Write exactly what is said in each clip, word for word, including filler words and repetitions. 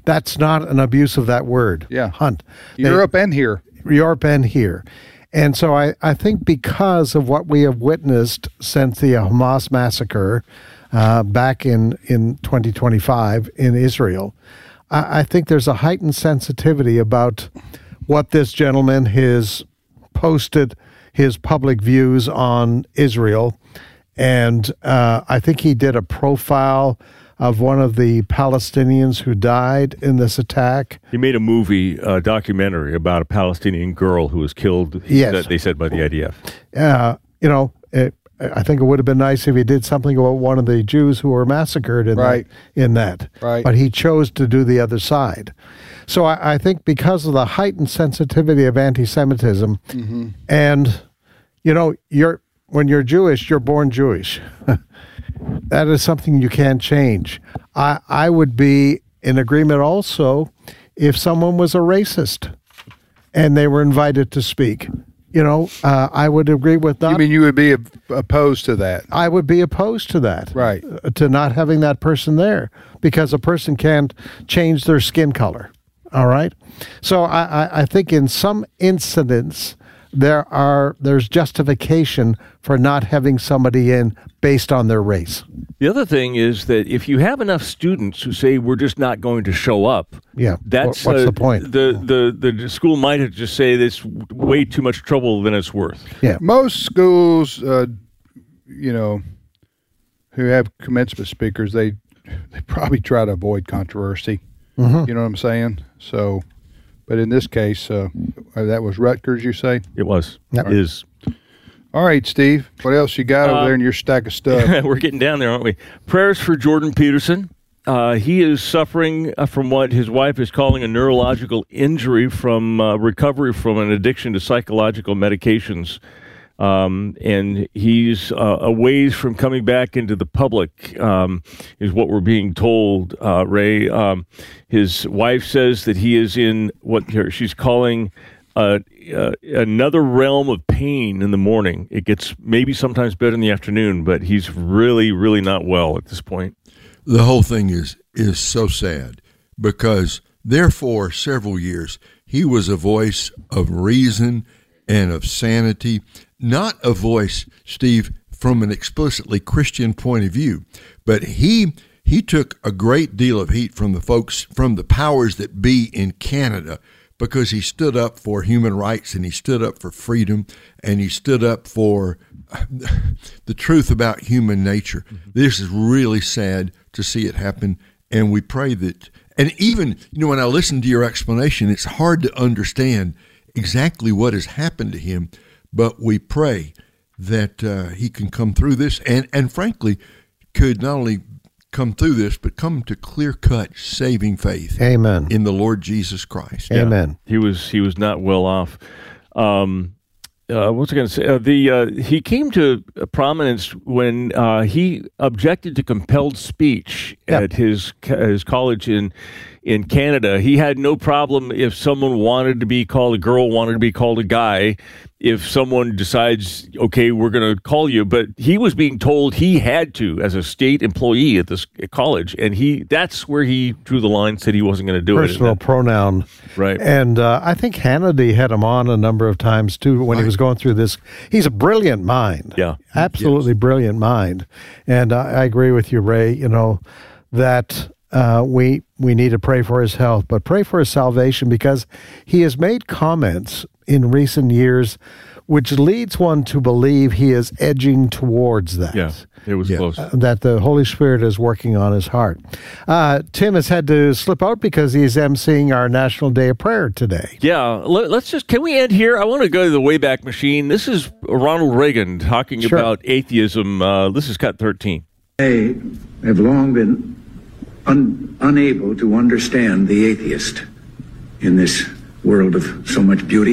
That's not an abuse of that word. Yeah. Hunt. Europe they, and here. Europe and here. And so I, I think because of what we have witnessed since the Hamas massacre uh, back in, in twenty twenty-five in Israel, I, I think there's a heightened sensitivity about what this gentleman has posted, his public views on Israel. And uh, I think he did a profile of one of the Palestinians who died in this attack. He made a movie, a documentary about a Palestinian girl who was killed, yes. that they said, by the I D F. Uh, you know, it, I think it would have been nice if he did something about one of the Jews who were massacred in, right. that, in that. Right. But he chose to do the other side. So I, I think because of the heightened sensitivity of anti-Semitism, mm-hmm. and, you know, you're when you're Jewish, you're born Jewish. That is something you can't change. I, I would be in agreement also if someone was a racist and they were invited to speak. You know, uh, I would agree with that. You mean you would be opposed to that? I would be opposed to that. Right. Uh, to not having that person there because a person can't change their skin color. All right? So I, I, I think in some incidents there are there's justification for not having somebody in based on their race. The other thing is that if you have enough students who say we're just not going to show up, yeah, that's what's uh, the point? The, the the school might have just say this way too much trouble than it's worth. Yeah, most schools, uh, you know, who have commencement speakers, they they probably try to avoid controversy. Mm-hmm. You know what I'm saying? So. But in this case, uh, that was Rutgers, you say? It was. Yep. It is. All right, Steve. What else you got uh, over there in your stack of stuff? We're getting down there, aren't we? Prayers for Jordan Peterson. Uh, he is suffering from what his wife is calling a neurological injury from uh, recovery from an addiction to psychological medications. Um, and he's uh, a ways from coming back into the public, um, is what we're being told, uh, Ray. Um, his wife says that he is in what she's calling uh, uh, another realm of pain in the morning. It gets maybe sometimes better in the afternoon, but he's really, really not well at this point. The whole thing is is so sad because there for several years he was a voice of reason and of sanity. Not a voice, Steve, from an explicitly Christian point of view, but he he took a great deal of heat from the folks, from the powers that be in Canada, because he stood up for human rights and he stood up for freedom and he stood up for the truth about human nature. Mm-hmm. This is really sad to see it happen, and we pray that, and even, you know, when I listen to your explanation, it's hard to understand exactly what has happened to him. But we pray that uh, he can come through this and, and frankly, could not only come through this, but come to clear-cut saving faith. Amen. In the Lord Jesus Christ. Amen. Yeah, he was he was not well off. Um, uh, what's I going to say? Uh, the uh, he came to prominence when uh, he objected to compelled speech yep. at his his college in in Canada. He had no problem if someone wanted to be called a girl, wanted to be called a guy. If someone decides, okay, we're going to call you, but he was being told he had to as a state employee at this college, and he that's where he drew the line, said he wasn't going to do Personal it. Personal pronoun. Right. And uh, I think Hannity had him on a number of times, too, when he was going through this. He's a brilliant mind. Yeah. Absolutely yes. brilliant mind. And I, I agree with you, Ray, you know, that uh, we we need to pray for his health, but pray for his salvation, because he has made comments in recent years which leads one to believe he is edging towards that. Yeah, it was yeah. close. Uh, that the Holy Spirit is working on his heart. Uh, Tim has had to slip out because he's emceeing our National Day of Prayer today. Yeah, let, let's just, can we end here? I want to go to the Wayback Machine. This is Ronald Reagan talking sure. about atheism. Uh, this is cut thirteen. I have long been un- unable to understand the atheist in this world of so much beauty.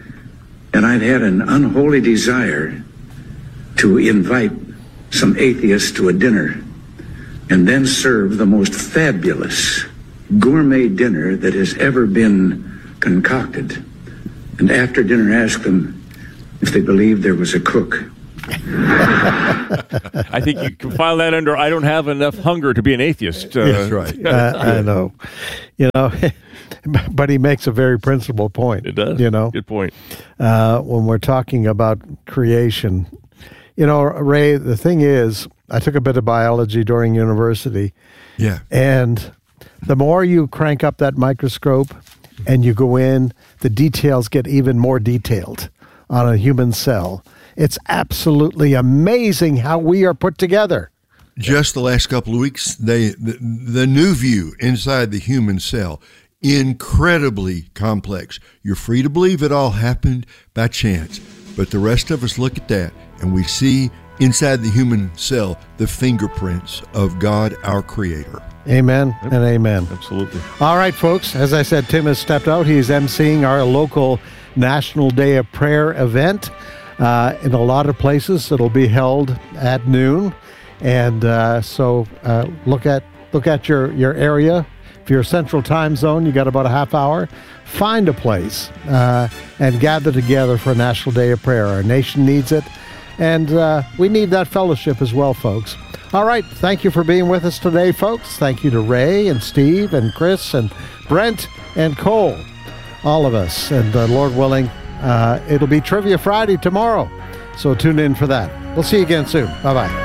And I've had an unholy desire to invite some atheists to a dinner and then serve the most fabulous gourmet dinner that has ever been concocted. And after dinner, ask them if they believe there was a cook I think you can file that under I don't have enough hunger to be an atheist. Uh, That's right. uh, I know. You know, but he makes a very principled point. It does. You know, Good point. uh, when we're talking about creation. You know, Ray, the thing is, I took a bit of biology during university, Yeah. and the more you crank up that microscope and you go in, the details get even more detailed on a human cell. It's absolutely amazing how we are put together. Just the last couple of weeks, they the, the new view inside the human cell, incredibly complex. You're free to believe it all happened by chance, but the rest of us look at that and we see inside the human cell the fingerprints of God, our Creator. Amen and amen. Absolutely. All right, folks. As I said, Tim has stepped out. He's emceeing our local National Day of Prayer event uh, in a lot of places. It'll be held at noon, and uh, so uh, look at look at your your area. If you're Central Time Zone, you got about a half hour. Find a place uh, and gather together for a National Day of Prayer. Our nation needs it, and uh, we need that fellowship as well, folks. All right. Thank you for being with us today, folks. Thank you to Ray and Steve and Chris and Brent and Cole, all of us. And uh, Lord willing, uh, it'll be Trivia Friday tomorrow. So tune in for that. We'll see you again soon. Bye-bye.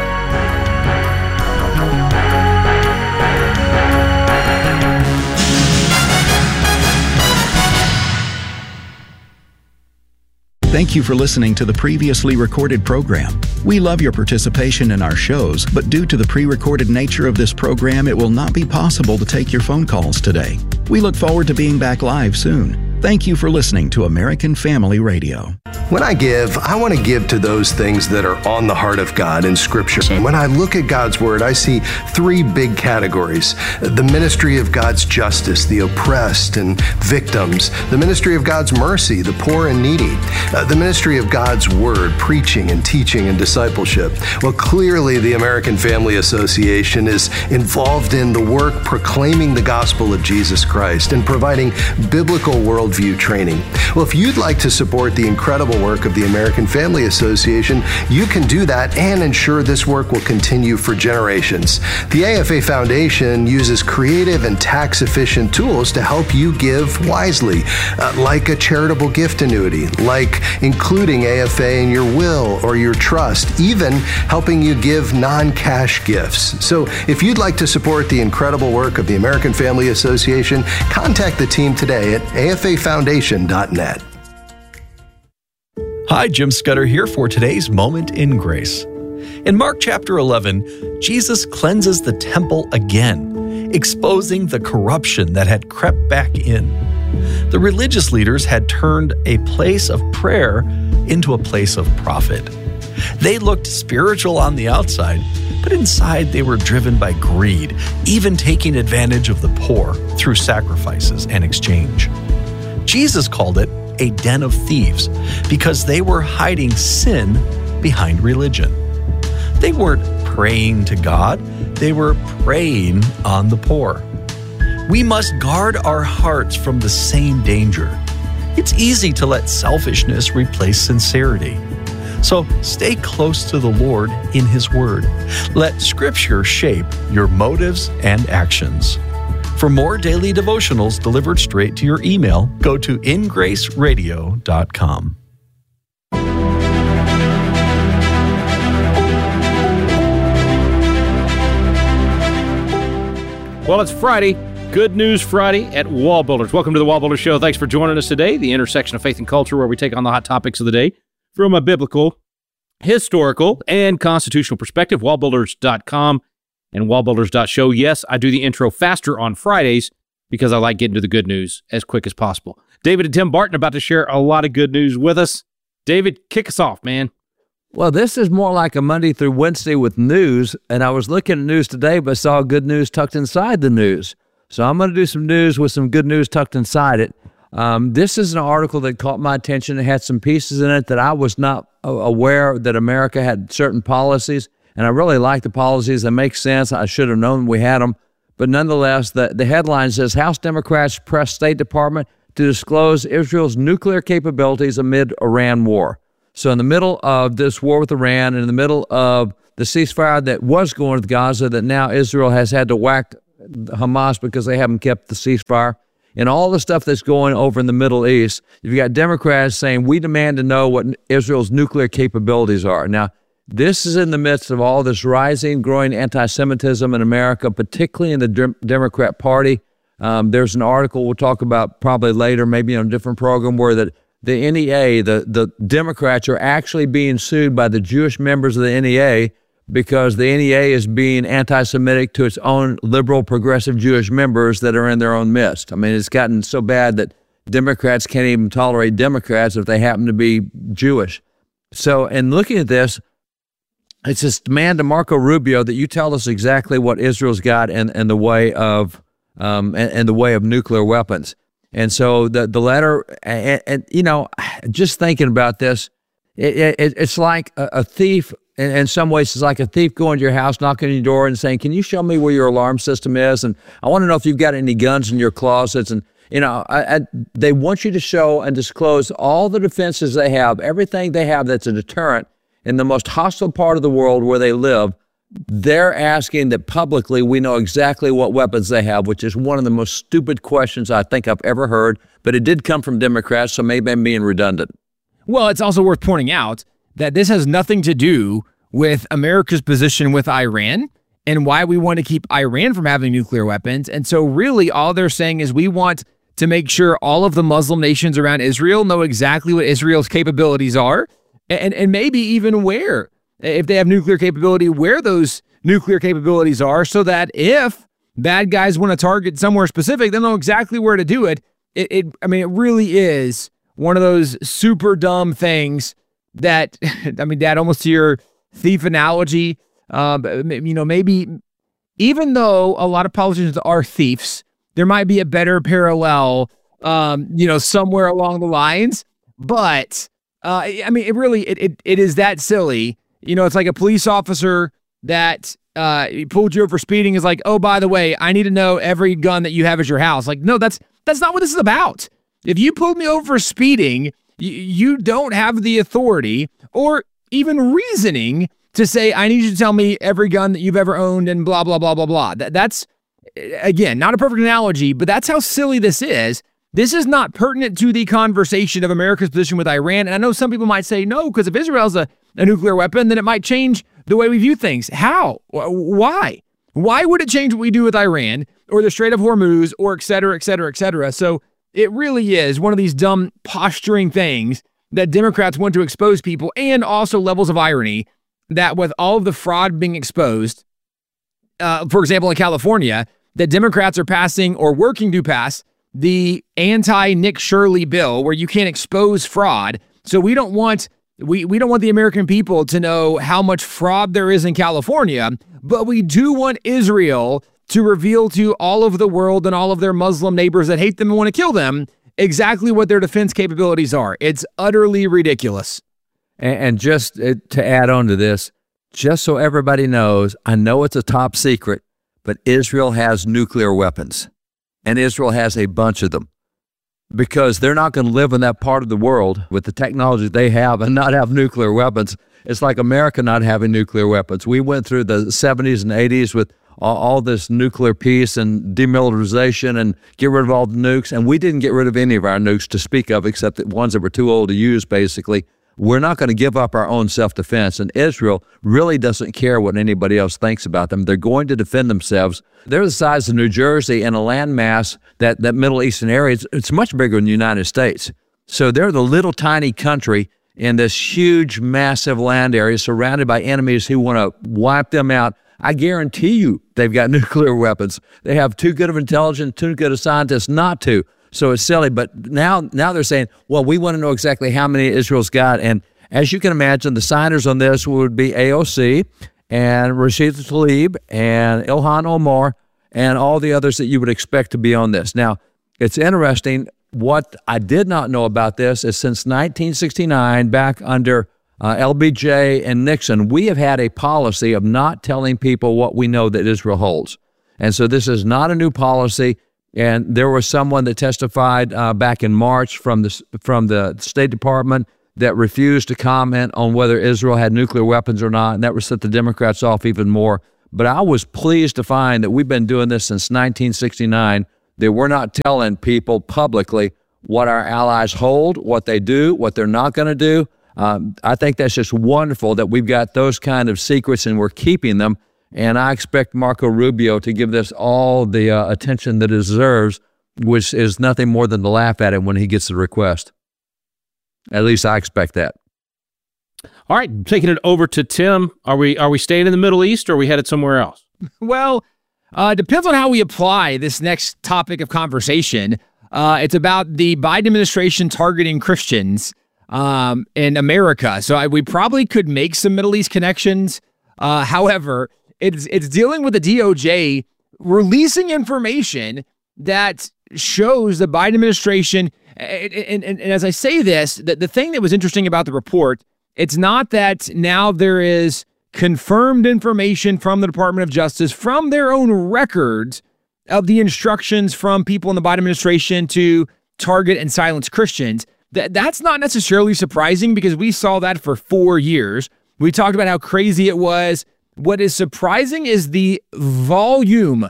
Thank you for listening to the previously recorded program. We love your participation in our shows, but due to the pre-recorded nature of this program, it will not be possible to take your phone calls today. We look forward to being back live soon. Thank you for listening to American Family Radio. When I give, I want to give to those things that are on the heart of God in Scripture. And when I look at God's Word, I see three big categories. The ministry of God's justice, the oppressed and victims. The ministry of God's mercy, the poor and needy. Uh, the ministry of God's Word, preaching and teaching and discipleship. Well, clearly the American Family Association is involved in the work proclaiming the gospel of Jesus Christ and providing biblical worldview training. Well, if you'd like to support the incredible work of the American Family Association, you can do that and ensure this work will continue for generations. The A F A Foundation uses creative and tax-efficient tools to help you give wisely, uh, like a charitable gift annuity, like including A F A in your will or your trust, even helping you give non-cash gifts. So if you'd like to support the incredible work of the American Family Association, contact the team today at A F A foundation dot net. Hi, Jim Scudder here for today's Moment in Grace. In Mark chapter eleven, Jesus cleanses the temple again, exposing the corruption that had crept back in. The religious leaders had turned a place of prayer into a place of profit. They looked spiritual on the outside, but inside they were driven by greed, even taking advantage of the poor through sacrifices and exchange. Jesus called it a den of thieves because they were hiding sin behind religion. They weren't praying to God, they were preying on the poor. We must guard our hearts from the same danger. It's easy to let selfishness replace sincerity. So stay close to the Lord in His Word. Let Scripture shape your motives and actions. For more daily devotionals delivered straight to your email, go to in grace radio dot com. Well, it's Friday. Good News Friday at Wall Builders. Welcome to the Wall Builders Show. Thanks for joining us today, the intersection of faith and culture, where we take on the hot topics of the day from a biblical, historical, and constitutional perspective. wall builders dot com and wall builders dot show. Yes, I do the intro faster on Fridays because I like getting to the good news as quick as possible. David and Tim Barton about to share a lot of good news with us. David, kick us off, man. Well, this is more like a Monday through Wednesday with news, and I was looking at news today, but saw good news tucked inside the news. So I'm going to do some news with some good news tucked inside it. Um, this is an article that caught my attention. It had some pieces in it that I was not aware that America had certain policies, and I really like the policies. They make sense. I should have known we had them. But nonetheless, the, the headline says, House Democrats press State Department to disclose Israel's nuclear capabilities amid Iran war. So in the middle of this war with Iran, and in the middle of the ceasefire that was going with Gaza, that now Israel has had to whack Hamas because they haven't kept the ceasefire, and all the stuff that's going over in the Middle East, you've got Democrats saying, we demand to know what Israel's nuclear capabilities are. Now, this is in the midst of all this rising, growing anti-Semitism in America, particularly in the Dem- Democrat Party. Um, there's an article we'll talk about probably later, maybe on a different program, where that the N E A, the, the Democrats are actually being sued by the Jewish members of the N E A because the N E A is being anti-Semitic to its own liberal, progressive Jewish members that are in their own midst. I mean, it's gotten so bad that Democrats can't even tolerate Democrats if they happen to be Jewish. So in looking at this, it's this demand to Marco Rubio that you tell us exactly what Israel's got in, in the way of um, in, in the way of nuclear weapons. And so the the letter, and, and you know, just thinking about this, it, it, it's like a, a thief. In, in some ways, it's like a thief going to your house, knocking on your door, and saying, "Can you show me where your alarm system is? And I want to know if you've got any guns in your closets." And you know, I, I, they want you to show and disclose all the defenses they have, everything they have that's a deterrent in the most hostile part of the world where they live. They're asking that publicly we know exactly what weapons they have, which is one of the most stupid questions I think I've ever heard. But it did come from Democrats, so maybe I'm being redundant. Well, it's also worth pointing out that this has nothing to do with America's position with Iran and why we want to keep Iran from having nuclear weapons. And so really all they're saying is we want to make sure all of the Muslim nations around Israel know exactly what Israel's capabilities are, and, and maybe even where, if they have nuclear capability, where those nuclear capabilities are, so that if bad guys want to target somewhere specific, they know exactly where to do it. It, it I mean, it really is one of those super dumb things that, I mean, Dad, almost to your thief analogy, um, you know, maybe even though a lot of politicians are thieves, there might be a better parallel, um, you know, somewhere along the lines. But, uh, I mean, it really, it, it it is that silly. You know, it's like a police officer that uh, pulled you over for speeding is like, oh, by the way, I need to know every gun that you have at your house. Like, no, that's that's not what this is about. If you pulled me over for speeding, you, you don't have the authority or even reasoning to say, I need you to tell me every gun that you've ever owned and blah, blah, blah, blah, blah. That, that's, again, not a perfect analogy, but that's how silly this is. This is not pertinent to the conversation of America's position with Iran. And I know some people might say, no, because if Israel's a, a nuclear weapon, then it might change the way we view things. How? Why? Why would it change what we do with Iran or the Strait of Hormuz or et cetera, et cetera, et cetera? So it really is one of these dumb posturing things that Democrats want to expose people, and also levels of irony that with all of the fraud being exposed, uh, for example, in California, that Democrats are passing or working to pass the anti-Nick Shirley bill where you can't expose fraud. So we don't want we, we don't want the American people to know how much fraud there is in California, but we do want Israel to reveal to all of the world and all of their Muslim neighbors that hate them and want to kill them exactly what their defense capabilities are. It's utterly ridiculous. And, and just uh, to add on to this, just so everybody knows, I know it's a top secret, but Israel has nuclear weapons, and Israel has a bunch of them, because they're not going to live in that part of the world with the technology they have and not have nuclear weapons. It's like America not having nuclear weapons. We went through the seventies and eighties with all, all this nuclear peace and demilitarization and get rid of all the nukes, and we didn't get rid of any of our nukes to speak of, except the ones that were too old to use, basically. We're not going to give up our own self-defense, and Israel really doesn't care what anybody else thinks about them. They're going to defend themselves. They're the size of New Jersey, and a landmass, that, that Middle Eastern area, it's, it's much bigger than the United States. So they're the little tiny country in this huge, massive land area surrounded by enemies who want to wipe them out. I guarantee you they've got nuclear weapons. They have too good of intelligence, too good of scientists not to. So it's silly, but now now they're saying, well, we want to know exactly how many Israel's got. And as you can imagine, the signers on this would be A O C and Rashid Tlaib and Ilhan Omar and all the others that you would expect to be on this. Now, it's interesting. What I did not know about this is since nineteen sixty-nine, back under uh, L B J and Nixon, we have had a policy of not telling people what we know that Israel holds. And so this is not a new policy. And there was someone that testified uh, back in March from the from the State Department that refused to comment on whether Israel had nuclear weapons or not, and that would set the Democrats off even more. But I was pleased to find that we've been doing this since nineteen sixty-nine, that we're not telling people publicly what our allies hold, what they do, what they're not going to do. Um, I think that's just wonderful that we've got those kind of secrets and we're keeping them. And I expect Marco Rubio to give this all the uh, attention that it deserves, which is nothing more than to laugh at it when he gets the request. At least I expect that. All right, taking it over to Tim. Are we are we staying in the Middle East or are we headed somewhere else? Well, uh, depends on how we apply this next topic of conversation. Uh, it's about the Biden administration targeting Christians um, in America. So I, we probably could make some Middle East connections. Uh, however, it's it's dealing with the D O J releasing information that shows the Biden administration. And, and, and as I say this, the, the thing that was interesting about the report, it's not that now there is confirmed information from the Department of Justice from their own records of the instructions from people in the Biden administration to target and silence Christians. That that's not necessarily surprising because we saw that for four years. We talked about how crazy it was. What is surprising is the volume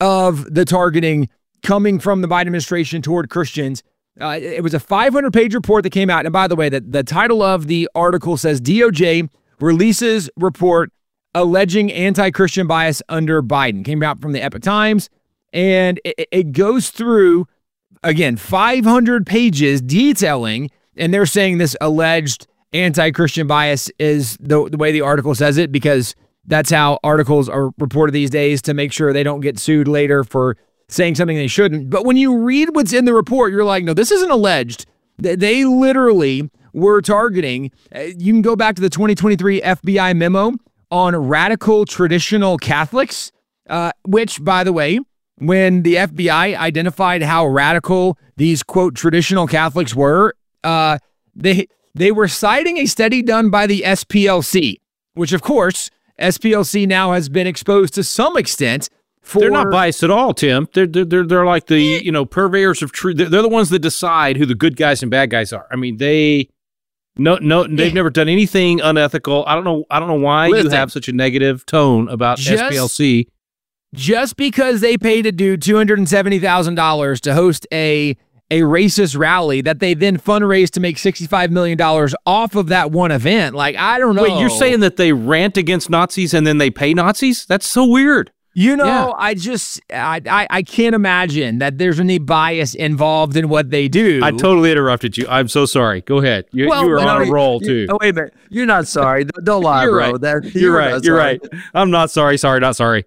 of the targeting coming from the Biden administration toward Christians. Uh, it was a five hundred page report that came out. And by the way, the, the title of the article says D O J releases report alleging anti-Christian bias under Biden. Came out from the Epoch Times. And it, it goes through, again, five hundred pages detailing, and they're saying this alleged anti-Christian bias is the, the way the article says it, because that's how articles are reported these days to make sure they don't get sued later for saying something they shouldn't. But when you read what's in the report, you're like, no, this isn't alleged. They literally were targeting. You can go back to the twenty twenty-three F B I memo on radical traditional Catholics, uh, which, by the way, when the F B I identified how radical these, quote, traditional Catholics were, uh, they they were citing a study done by the S P L C, which, of course, S P L C now has been exposed to some extent. For, they're not biased at all, Tim. They're they're they're, they're like the you know purveyors of truth. They're, they're the ones that decide who the good guys and bad guys are. I mean, they no no they've never done anything unethical. I don't know I don't know why Listen, you have such a negative tone about just, S P L C. Just because they paid a dude two hundred seventy thousand dollars to host a a racist rally that they then fundraised to make sixty-five million dollars off of that one event. Like, I don't know. Wait, you're saying that they rant against Nazis and then they pay Nazis? That's so weird. You know, yeah. I just, I, I I can't imagine that there's any bias involved in what they do. I totally interrupted you. I'm so sorry. Go ahead. You, well, you were on a roll, too. Oh, wait a minute. You're not sorry. Don't lie, you're bro. Right. That, you're, you're right. You're right. I'm not sorry. Sorry, not sorry.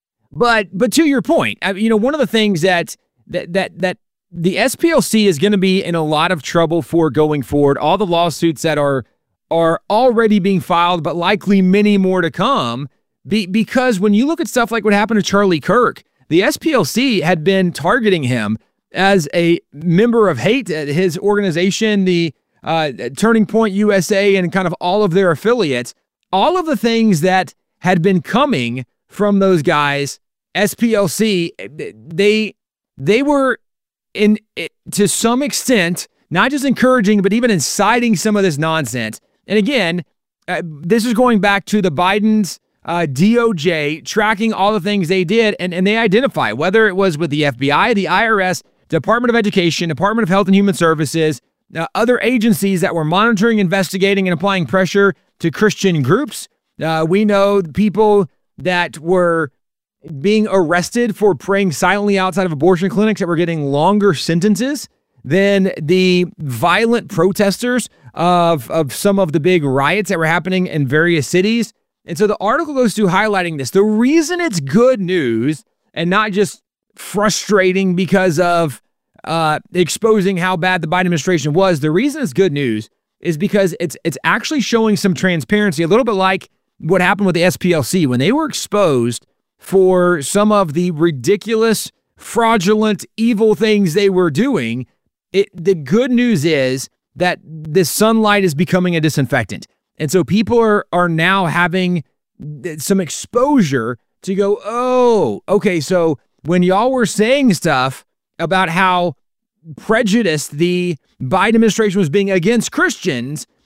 But but to your point, I, you know, one of the things that that that that the S P L C is going to be in a lot of trouble for going forward. All the lawsuits that are are already being filed, but likely many more to come. Be, because when you look at stuff like what happened to Charlie Kirk, the S P L C had been targeting him as a member of hate at his organization, the uh, Turning Point U S A, and kind of all of their affiliates. All of the things that had been coming from those guys, S P L C, they they were in to some extent not just encouraging, but even inciting some of this nonsense. And again, uh, this is going back to the Biden's Uh, D O J tracking all the things they did, and, and they identify whether it was with the F B I, the I R S, Department of Education, Department of Health and Human Services, uh, other agencies that were monitoring, investigating, and applying pressure to Christian groups. Uh, we know people that were being arrested for praying silently outside of abortion clinics that were getting longer sentences than the violent protesters of, of some of the big riots that were happening in various cities. And so the article goes through highlighting this. The reason it's good news and not just frustrating because of uh, exposing how bad the Biden administration was, the reason it's good news is because it's it's actually showing some transparency, a little bit like what happened with the S P L C when they were exposed for some of the ridiculous, fraudulent, evil things they were doing. It, the good news is that the sunlight is becoming a disinfectant. And so people are are now having some exposure to go, oh, okay, so when y'all were saying stuff about how prejudiced the Biden administration was being against Christians,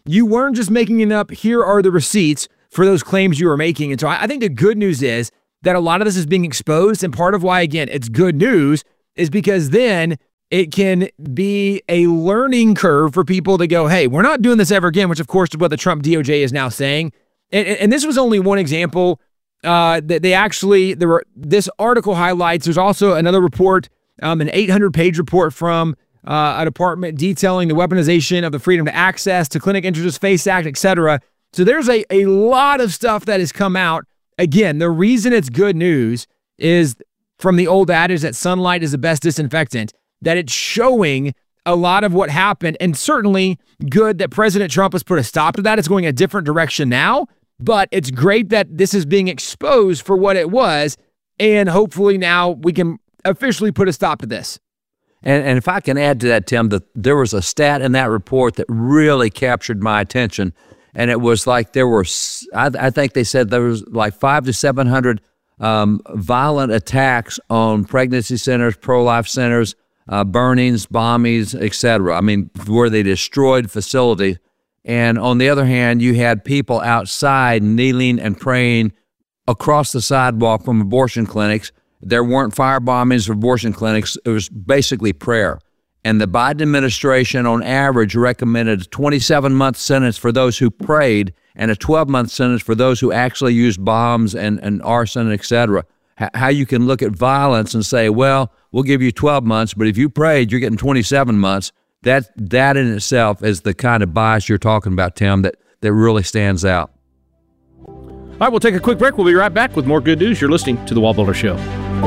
you weren't just making it up. Here are the receipts for those claims you were making. And so I, I think the good news is that a lot of this is being exposed. And part of why, again, it's good news is because then it can be a learning curve for people to go, hey, we're not doing this ever again, which of course is what the Trump D O J is now saying. And, and this was only one example. Uh, that they actually, there were, this article highlights, there's also another report, um, an eight hundred page report from uh, a department detailing the weaponization of the Freedom to Access to Clinic Entrances FACE Act, et cetera. So there's a, a lot of stuff that has come out. Again, the reason it's good news is from the old adage that sunlight is the best disinfectant, that it's showing a lot of what happened, and certainly good that President Trump has put a stop to that. It's going a different direction now. But it's great that this is being exposed for what it was, and hopefully now we can officially put a stop to this. And, and if I can add to that, Tim, that there was a stat in that report that really captured my attention, and it was like there were, I, I think they said there was like five to seven hundred um, violent attacks on pregnancy centers, pro-life centers, uh, burnings, bombings, et cetera. I mean, where they destroyed facilities. And on the other hand, you had people outside kneeling and praying across the sidewalk from abortion clinics. There weren't firebombings of abortion clinics. It was basically prayer. And the Biden administration, on average, recommended a twenty-seven month sentence for those who prayed and a twelve month sentence for those who actually used bombs and, and arson, et cetera. H- how you can look at violence and say, well, we'll give you twelve months, but if you prayed, you're getting twenty-seven months. That that in itself is the kind of bias you're talking about, Tim, that, that really stands out. All right, we'll take a quick break. We'll be right back with more good news. You're listening to The Wall Builder Show.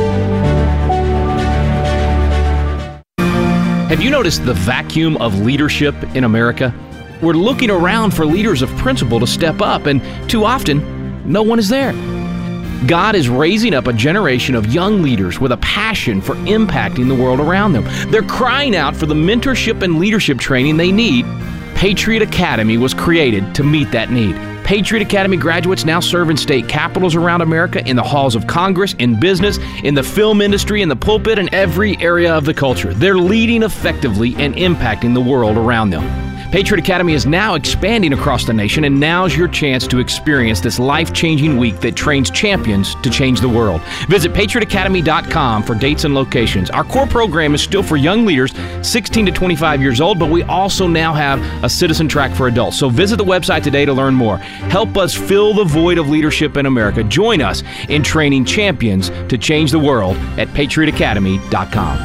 Have you noticed the vacuum of leadership in America? We're looking around for leaders of principle to step up, and too often, no one is there. God is raising up a generation of young leaders with a passion for impacting the world around them. They're crying out for the mentorship and leadership training they need. Patriot Academy was created to meet that need. Patriot Academy graduates now serve in state capitals around America, in the halls of Congress, in business, in the film industry, in the pulpit, and every area of the culture. They're leading effectively and impacting the world around them. Patriot Academy is now expanding across the nation, and now's your chance to experience this life-changing week that trains champions to change the world. Visit patriot academy dot com for dates and locations. Our core program is still for young leaders sixteen to twenty-five years old, but we also now have a citizen track for adults. So visit the website today to learn more. Help us fill the void of leadership in America. Join us in training champions to change the world at patriot academy dot com.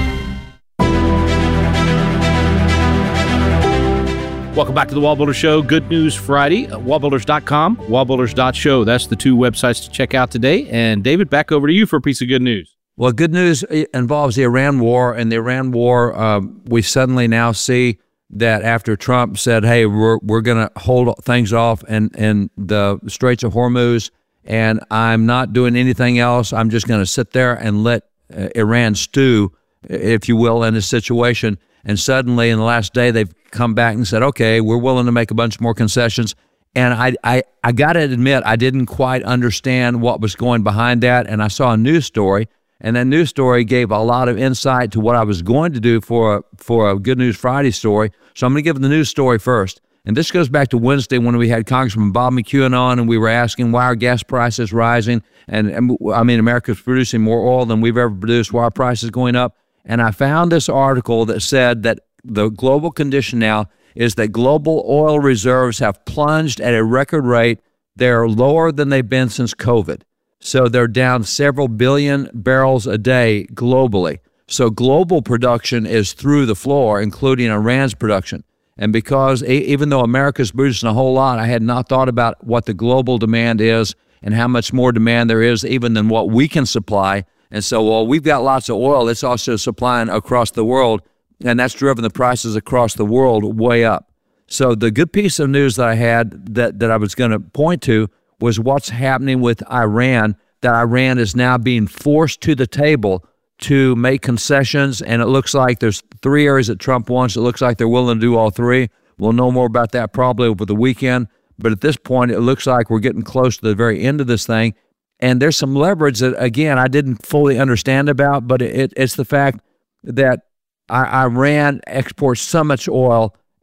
Welcome back to the Wall Builder Show. Good News Friday. Uh, wall builders dot com, wall builders dot show. That's the two websites to check out today. And David, back over to you for a piece of good news. Well, good news involves the Iran war. And the Iran war, uh, we suddenly now see that after Trump said, hey, we're we're going to hold things off in, in the Straits of Hormuz, and I'm not doing anything else. I'm just going to sit there and let uh, Iran stew, if you will, in this situation. And suddenly, in the last day, they've come back and said, okay, we're willing to make a bunch more concessions. And I I, I got to admit, I didn't quite understand what was going behind that. And I saw a news story, and that news story gave a lot of insight to what I was going to do for a, for a Good News Friday story. So I'm going to give the news story first. And this goes back to Wednesday when we had Congressman Bob McEwen on, and we were asking why are gas prices rising? And, and I mean, America's producing more oil than we've ever produced. Why are prices going up? And I found this article that said that the global condition now is that global oil reserves have plunged at a record rate. They're lower than they've been since COVID. So they're down several billion barrels a day globally. So global production is through the floor, including Iran's production. And because even though America's producing a whole lot, I had not thought about what the global demand is and how much more demand there is even than what we can supply. And so while we've got lots of oil, it's also supplying across the world, and that's driven the prices across the world way up. So the good piece of news that I had that, that I was going to point to was what's happening with Iran, that Iran is now being forced to the table to make concessions, and it looks like there's three areas that Trump wants. It looks like they're willing to do all three. We'll know more about that probably over the weekend, but at this point, it looks like we're getting close to the very end of this thing. And there's some leverage that, again, I didn't fully understand about, but it, it's the fact that Iran exports so much oil,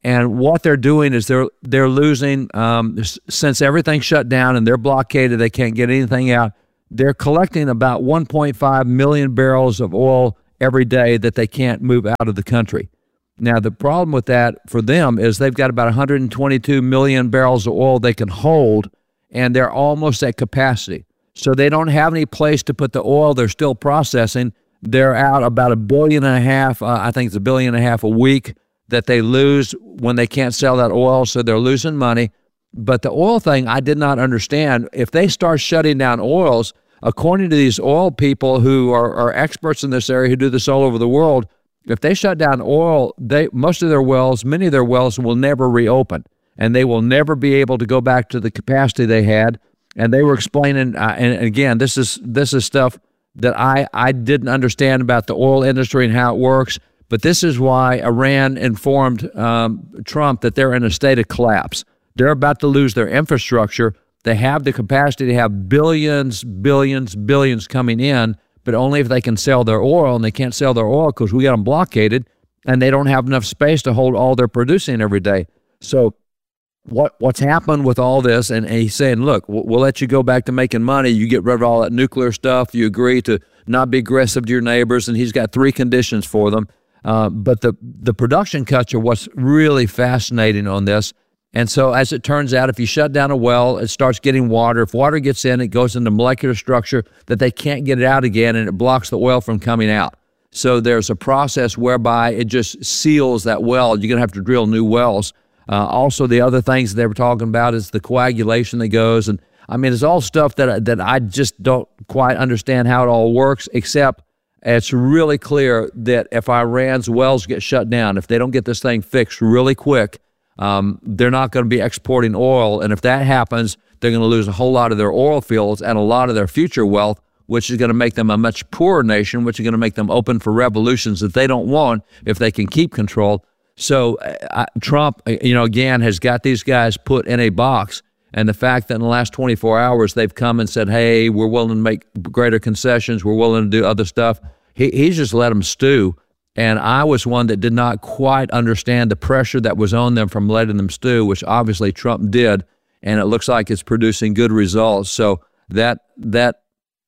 and what they're doing is they're they're losing um, since everything's shut down and they're blockaded. They can't get anything out. They're collecting about one point five million barrels of oil every day that they can't move out of the country. Now, the problem with that for them is they've got about one hundred twenty-two million barrels of oil they can hold, and they're almost at capacity. So they don't have any place to put the oil they're still processing. They're out about a billion and a half, uh, I think it's a billion and a half a week that they lose when they can't sell that oil, so they're losing money. But the oil thing, I did not understand. If they start shutting down oils, according to these oil people who are, are experts in this area, who do this all over the world, if they shut down oil, they most of their wells, many of their wells will never reopen, and they will never be able to go back to the capacity they had. And they were explaining, uh, and again, this is this is stuff that I, I didn't understand about the oil industry and how it works, but this is why Iran informed um, Trump that they're in a state of collapse. They're about to lose their infrastructure. They have the capacity to have billions, billions, billions coming in, but only if they can sell their oil, and they can't sell their oil because we got them blockaded, and they don't have enough space to hold all they're producing every day. So what what's happened with all this, and, and he's saying, look, we'll, we'll let you go back to making money. You get rid of all that nuclear stuff. You agree to not be aggressive to your neighbors, and he's got three conditions for them. Uh, but the, the production cuts are what's really fascinating on this. And so as it turns out, if you shut down a well, it starts getting water. If water gets in, it goes into molecular structure that they can't get it out again, and it blocks the oil from coming out. So there's a process whereby it just seals that well. You're going to have to drill new wells. Uh, also, the other things they were talking about is the coagulation that goes. And I mean, it's all stuff that, that I just don't quite understand how it all works, except it's really clear that if Iran's wells get shut down, if they don't get this thing fixed really quick, um, they're not going to be exporting oil. And if that happens, they're going to lose a whole lot of their oil fields and a lot of their future wealth, which is going to make them a much poorer nation, which is going to make them open for revolutions that they don't want if they can keep control. So uh, Trump, you know, again, has got these guys put in a box. And the fact that in the last twenty-four hours, they've come and said, hey, we're willing to make greater concessions, we're willing to do other stuff, he, he's just let them stew. And I was one that did not quite understand the pressure that was on them from letting them stew, which obviously Trump did. And it looks like it's producing good results. So that that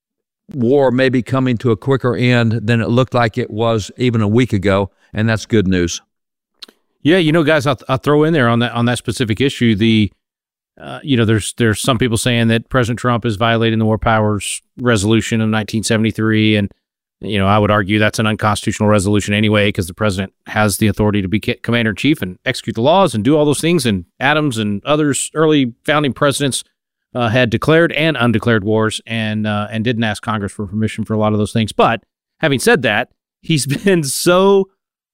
war may be coming to a quicker end than it looked like it was even a week ago. And that's good news. Yeah, you know, guys, I'll, I'll throw in there on that on that specific issue. The, uh, you know, there's there's some people saying that President Trump is violating the War Powers Resolution of nineteen seventy-three, and you know, I would argue that's an unconstitutional resolution anyway, because the president has the authority to be commander in chief and execute the laws and do all those things. And Adams and others, early founding presidents, uh, had declared and undeclared wars, and uh, and didn't ask Congress for permission for a lot of those things. But having said that, he's been so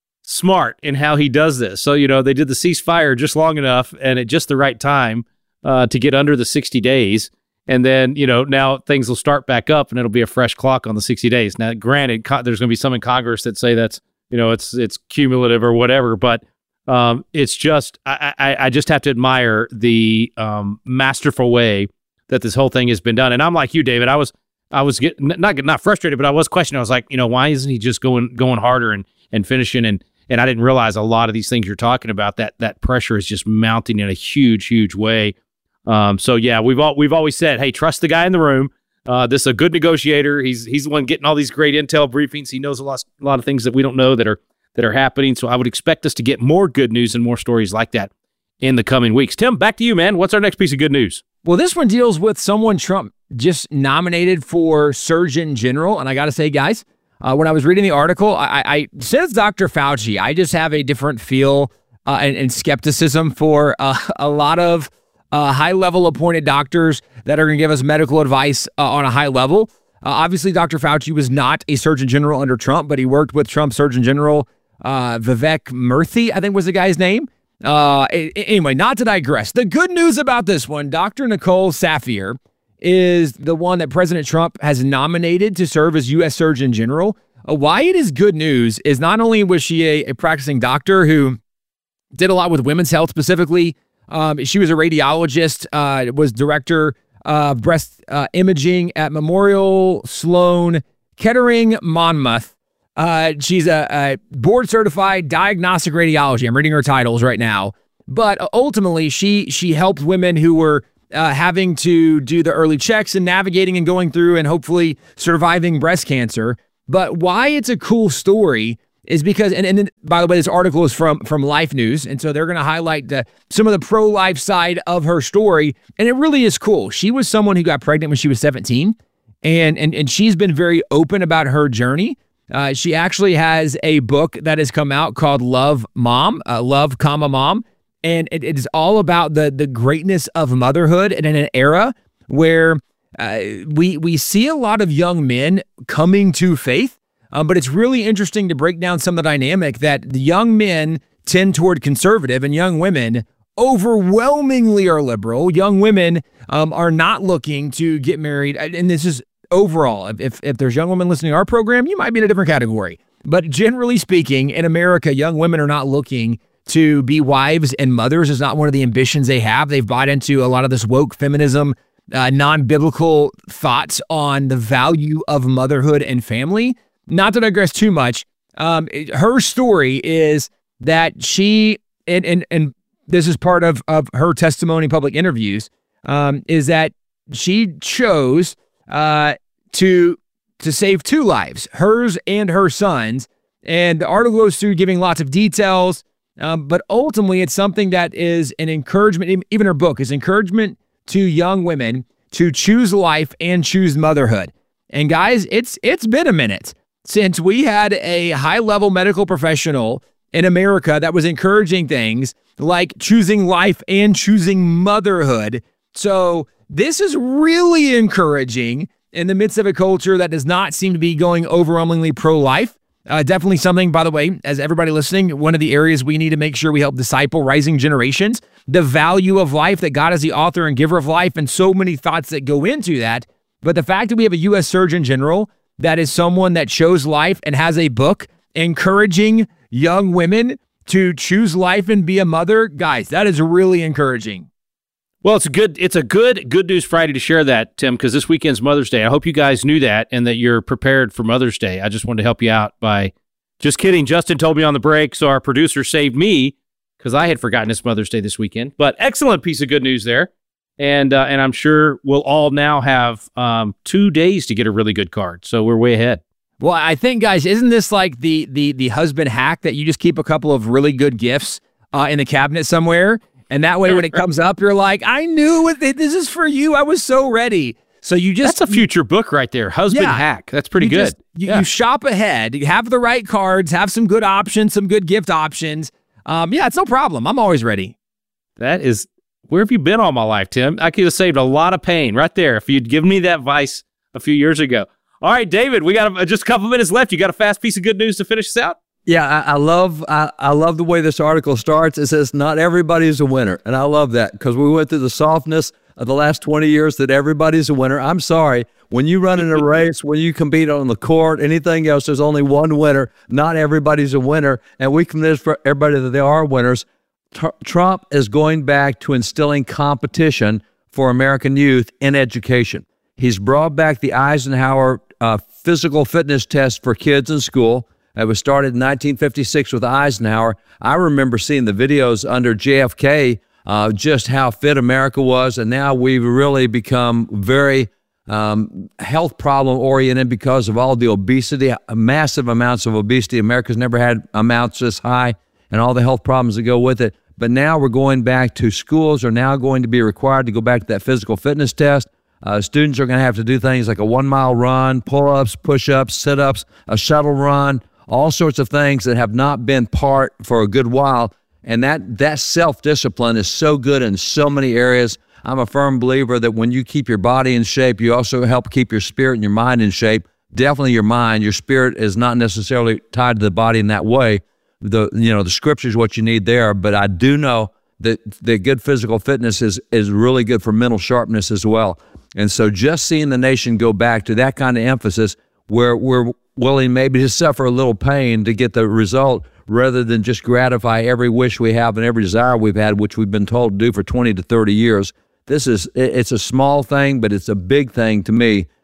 smart in how he does this. So, you know, they did the ceasefire just long enough and at just the right time uh, to get under the sixty days. And then, you know, now things will start back up and it'll be a fresh clock on the sixty days. Now, granted, co- there's going to be some in Congress that say that's, you know, it's it's cumulative or whatever, but um, it's just, I, I, I just have to admire the um, masterful way that this whole thing has been done. And I'm like you, David, I was, I was getting, not, not frustrated, but I was questioning. I was like, you know, why isn't he just going, going harder and, and finishing? And, And I didn't realize a lot of these things you're talking about, that that pressure is just mounting in a huge, huge way. Um, so yeah, we've all we've always said, hey, trust the guy in the room. Uh, this is a good negotiator. He's he's the one getting all these great intel briefings. He knows a lot a lot of things that we don't know that are that are happening. So I would expect us to get more good news and more stories like that in the coming weeks. Tim, back to you, man. What's our next piece of good news? Well, this one deals with someone Trump just nominated for Surgeon General, and I got to say, guys. Uh, when I was reading the article, I, I since Doctor Fauci, I just have a different feel uh, and, and skepticism for uh, a lot of uh, high-level appointed doctors that are going to give us medical advice uh, on a high level. Uh, obviously, Doctor Fauci was not a Surgeon General under Trump, but he worked with Trump's Surgeon General, uh, Vivek Murthy, I think was the guy's name. Uh, anyway, not to digress. The good news about this one, Doctor Nicole Saphier is the one that President Trump has nominated to serve as U S Surgeon General. Uh, why it is good news is not only was she a, a practicing doctor who did a lot with women's health specifically, um, she was a radiologist, uh, was director of breast uh, imaging at Memorial Sloan Kettering Monmouth Uh, she's a, a board-certified diagnostic radiology. I'm reading her titles right now. But ultimately, she she helped women who were uh, having to do the early checks and navigating and going through and hopefully surviving breast cancer. But why it's a cool story is because, and, and then, by the way, this article is from, from Life News, and so they're going to highlight the, some of the pro-life side of her story, and it really is cool. She was someone who got pregnant when she was seventeen, and and, and she's been very open about her journey. Uh, she actually has a book that has come out called Love Mom, uh, Love, comma, Mom, and it, it is all about the, the greatness of motherhood, and in an era where uh, we, we see a lot of young men coming to faith. Um, but it's really interesting to break down some of the dynamic that the young men tend toward conservative and young women overwhelmingly are liberal. Young women um, are not looking to get married. And this is overall, if, if there's young women listening to our program, you might be in a different category. But generally speaking, in America, young women are not looking to be wives and mothers. It's not one of the ambitions they have. They've bought into a lot of this woke feminism, uh, non-biblical thoughts on the value of motherhood and family. Not to digress too much, um, her story is that she, and and, and this is part of, of her testimony, public interviews, um, is that she chose uh, to to save two lives, hers and her son's. And the article goes through giving lots of details, um, but ultimately it's something that is an encouragement, even her book is encouragement to young women to choose life and choose motherhood. And guys, it's it's been a minute since we had a high-level medical professional in America that was encouraging things like choosing life and choosing motherhood. So this is really encouraging in the midst of a culture that does not seem to be going overwhelmingly pro-life. Uh, definitely something, by the way, as everybody listening, one of the areas we need to make sure we help disciple rising generations, the value of life, that God is the author and giver of life, and so many thoughts that go into that. But the fact that we have a U S Surgeon General that is someone that chose life and has a book encouraging young women to choose life and be a mother, guys, that is really encouraging. Well, it's a good it's a good Good News Friday to share that, Tim, because this weekend's Mother's Day. I hope you guys knew that and that you're prepared for Mother's Day. I just wanted to help you out by just kidding. Justin told me on the break, so our producer saved me because I had forgotten it's Mother's Day this weekend. But excellent piece of good news there. And uh, and I'm sure we'll all now have um, two days to get a really good card. So we're way ahead. Well, I think, guys, isn't this like the the the husband hack that you just keep a couple of really good gifts uh, in the cabinet somewhere? And that way when it comes up, you're like, I knew it, this is for you. I was so ready. So you just... That's a future book right there. Husband yeah, hack. That's pretty you good. Just, you, yeah. you shop ahead. You have the right cards. Have some good options, some good gift options. Um, yeah, it's no problem. I'm always ready. That is... Where have you been all my life, Tim? I could have saved a lot of pain right there if you'd given me that advice a few years ago. All right, David, we got a, just a couple minutes left. You got a fast piece of good news to finish us out? Yeah, I, I love I, I love the way this article starts. It says, not everybody's a winner. And I love that because we went through the softness of the last twenty years that everybody's a winner. I'm sorry. When you run in a race, when you compete on the court, anything else, there's only one winner. Not everybody's a winner. And we convince for everybody that they are winners. Trump is going back to instilling competition for American youth in education. He's brought back the Eisenhower uh, physical fitness test for kids in school. It was started in nineteen fifty-six with Eisenhower. I remember seeing the videos under J F K, uh, just how fit America was, and now we've really become very um, health problem oriented because of all the obesity, massive amounts of obesity. America's never had amounts this high, and all the health problems that go with it. But now we're going back to schools are now going to be required to go back to that physical fitness test. Uh, students are going to have to do things like a one-mile run, pull-ups, push-ups, sit-ups, a shuttle run, all sorts of things that have not been part for a good while. And that, that self-discipline is so good in so many areas. I'm a firm believer that when you keep your body in shape, you also help keep your spirit and your mind in shape. Definitely your mind. Your spirit is not necessarily tied to the body in that way. The you know the scripture is what you need there, but I do know that that good physical fitness is is really good for mental sharpness as well. And so just seeing the nation go back to that kind of emphasis where we're willing maybe to suffer a little pain to get the result rather than just gratify every wish we have and every desire we've had, which we've been told to do for twenty to thirty years. This is, it's a small thing, but it's a big thing to me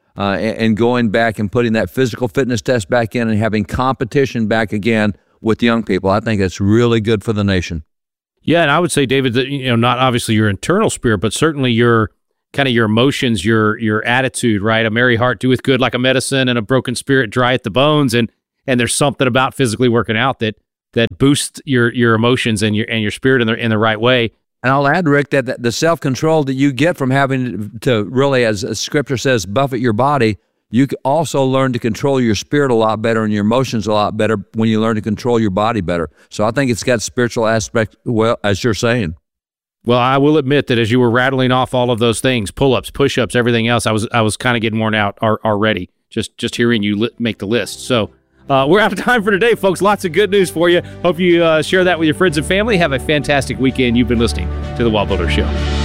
uh, and, and going back and putting that physical fitness test back in and having competition back again with young people. I think it's really good for the nation. Yeah, and I would say, David, that, you know, not obviously your internal spirit, but certainly your kind of your emotions, your your attitude, right? A merry heart doeth good like a medicine, and a broken spirit drieth the bones. And and there's something about physically working out that that boosts your your emotions and your and your spirit in the in the right way. And I'll add, Rick, that that the self-control that you get from having to really, as, as Scripture says, buffet your body, you can also learn to control your spirit a lot better and your emotions a lot better when you learn to control your body better. So I think it's got spiritual aspect, well, as you're saying. Well, I will admit that as you were rattling off all of those things, pull-ups, push-ups, everything else, I was I was kind of getting worn out already, just just hearing you li- make the list. So uh, we're out of time for today, folks. Lots of good news for you. Hope you uh, share that with your friends and family. Have a fantastic weekend. You've been listening to The Wall Builder Show.